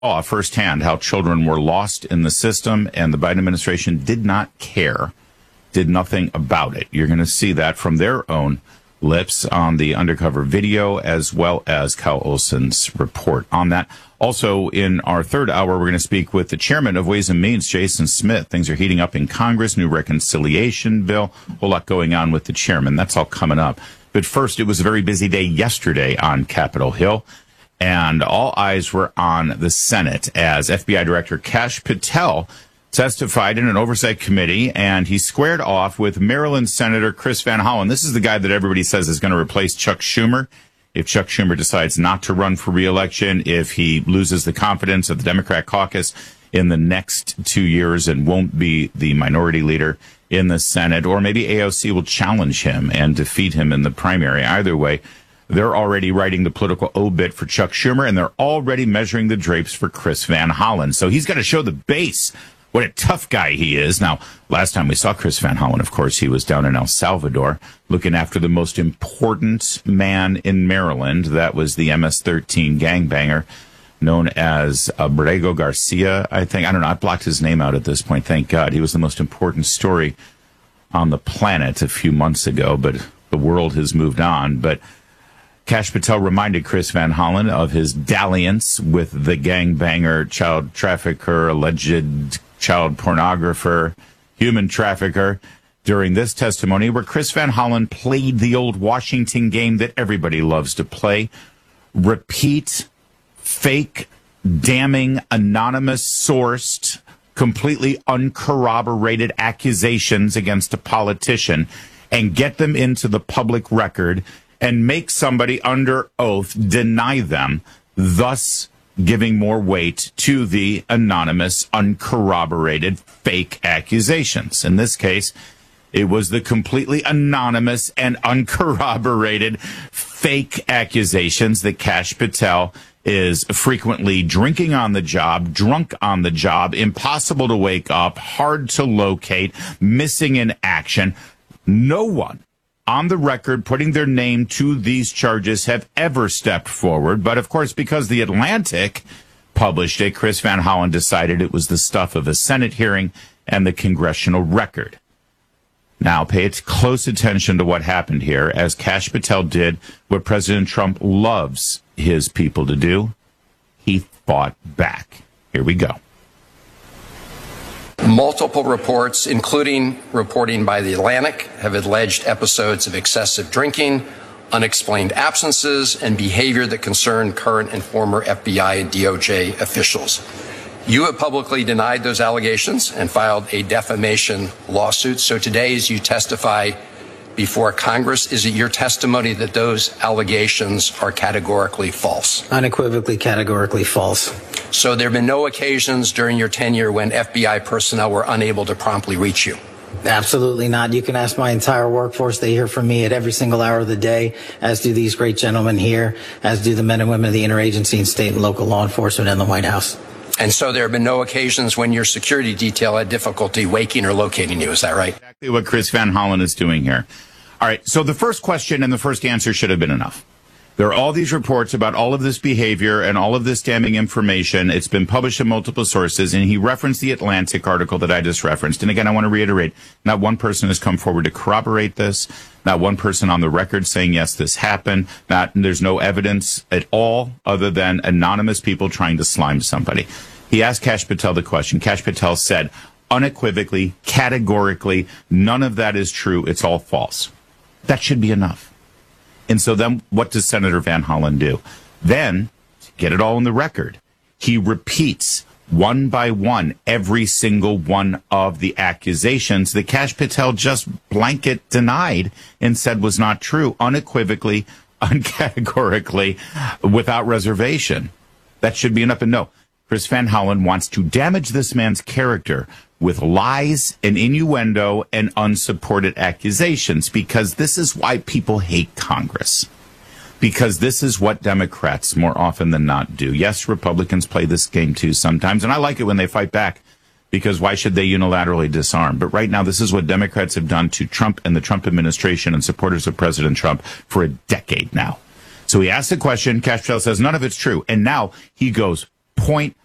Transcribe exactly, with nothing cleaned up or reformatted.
saw firsthand how children were lost in the system, and the Biden administration did not care, did nothing about it. You're going to see that from their own lips on the undercover video, as well as Kyle Olson's report on that. Also, in our third hour, we're going to speak with the chairman of Ways and Means, Jason Smith. Things are heating up in Congress, new reconciliation bill, a whole lot going on with the chairman. That's all coming up. But first, it was a very busy day yesterday on Capitol Hill, and all eyes were on the Senate as F B I Director Kash Patel testified in an oversight committee, and he squared off with Maryland Senator Chris Van Hollen. This is the guy that everybody says is going to replace Chuck Schumer if Chuck Schumer decides not to run for re-election, if he loses the confidence of the Democrat caucus in the next two years and won't be the minority leader in the Senate, or maybe A O C will challenge him and defeat him in the primary. Either way, they're already writing the political obit for Chuck Schumer, and they're already measuring the drapes for Chris Van Hollen. So he's got to show the base what a tough guy he is. Now, last time we saw Chris Van Hollen, of course, he was down in El Salvador looking after the most important man in Maryland. That was the M S thirteen gangbanger known as Abrego Garcia, I think. I don't know. I blocked his name out at this point. Thank God. He was the most important story on the planet a few months ago, but the world has moved on. But Kash Patel reminded Chris Van Hollen of his dalliance with the gangbanger, child trafficker, alleged child pornographer, human trafficker during this testimony, where Chris Van Hollen played the old Washington game that everybody loves to play. Repeat, fake, damning, anonymous sourced, completely uncorroborated accusations against a politician and get them into the public record and make somebody under oath deny them, thus giving more weight to the anonymous, uncorroborated, fake accusations. In this case, it was the completely anonymous and uncorroborated fake accusations that Kash Patel is frequently drinking on the job, drunk on the job, impossible to wake up, hard to locate, missing in action. No one on the record putting their name to these charges have ever stepped forward. But of course, because The Atlantic published it, Chris Van Hollen decided it was the stuff of a Senate hearing and the congressional record. Now, pay close attention to what happened here, as Kash Patel did what President Trump loves his people to do. He fought back. Here we go. Multiple reports, including reporting by The Atlantic, have alleged episodes of excessive drinking, unexplained absences, and behavior that concern current and former F B I and D O J officials. You have publicly denied those allegations and filed a defamation lawsuit. So today, as you testify before Congress, is it your testimony that those allegations are categorically false? Unequivocally, categorically false. So there have been no occasions during your tenure when F B I personnel were unable to promptly reach you? Absolutely not. You can ask my entire workforce. They hear from me at every single hour of the day, as do these great gentlemen here, as do the men and women of the interagency and state and local law enforcement in the White House. And so there have been no occasions when your security detail had difficulty waking or locating you. Is that right? Exactly what Chris Van Hollen is doing here. All right. So the first question and the first answer should have been enough. There are all these reports about all of this behavior and all of this damning information. It's been published in multiple sources, and he referenced the Atlantic article that I just referenced. And again, I want to reiterate, not one person has come forward to corroborate this. Not one person on the record saying, yes, this happened. Not, there's no evidence at all other than anonymous people trying to slime somebody. He asked Kash Patel the question. Kash Patel said unequivocally, categorically, none of that is true. It's all false. That should be enough. And so then what does Senator Van Hollen do? Then, to get it all in the record, he repeats one by one every single one of the accusations that Kash Patel just blanket denied and said was not true, unequivocally, uncategorically, without reservation. That should be enough. And no, Chris Van Hollen wants to damage this man's character with lies and innuendo and unsupported accusations, because this is why people hate Congress. Because this is what Democrats more often than not do. Yes, Republicans play this game too sometimes, and I like it when they fight back, because why should they unilaterally disarm? But right now, this is what Democrats have done to Trump and the Trump administration and supporters of President Trump for a decade now. So he asked the question, Kash Patel says none of it's true, and now he goes point